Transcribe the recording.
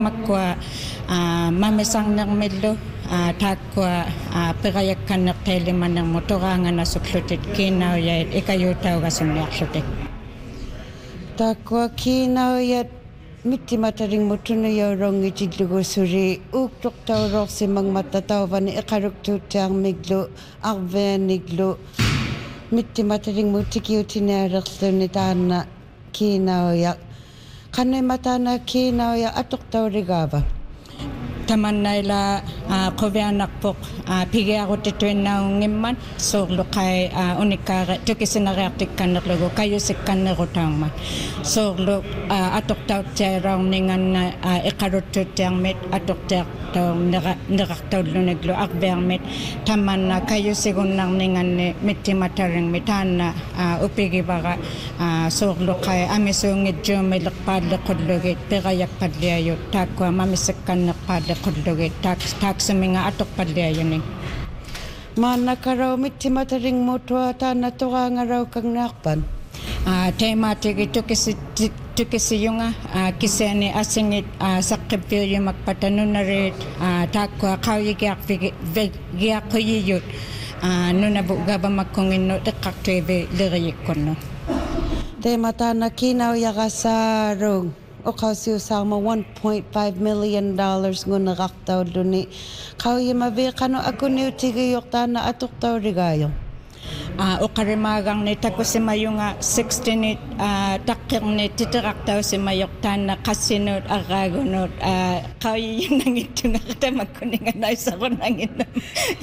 Makwa mamisang ng medlo takwa pirayakan na teleman ng motorangan na suklutit kinaw ya ikayutaw kasunyaksyotek. Takwa kinaw ya miti mataring motuno ya rong itidlugo suri uktok taw rok si mang matataw ni ikaruktu tiyang miglo akven niglo miti mataring mutiki utinaraklo ni tana kinaw ya kanay matana kinaw ya atok taw rigaba. Taman na ila koveanak pok pigi ako tituin na ngimman so lokay unikara tukisinaraptik kan naklogo kayo sikan na rotang man so atok taw tiya raw ningan ikarutut tiyang met atok taw niraktaw luniglo akbang met taman na kayo sigun nang ningan meti mataring metan na upigi baga so lokay amisungit jo milakpad lakodlogit pirayak padliayo takwa mamisikan nakpad kodloge tak seminga atok padya yun eh. Mana karaw miti mataring motua ta natuwa nga raw kang nakpan. Tema ito kasi yung kisani asingit sakipyo yung magpatanon na rin takwa kawig giyak ko yiyot nunabuga ba magkungin no takaktibe liriyik ko no. Tema ta na kinaw yaga sa rong. O kasi usama $1.5 million ngun nakaktaw duni. Kau mabi kano ako ni utigayok ta na atok taw rigayo. O karimagang ni tako si mayong 16 takir ni titiraktaw si mayok ta na kasinot agagonot. Kau yung nangit yung nakata magkuningan na isa ko nangit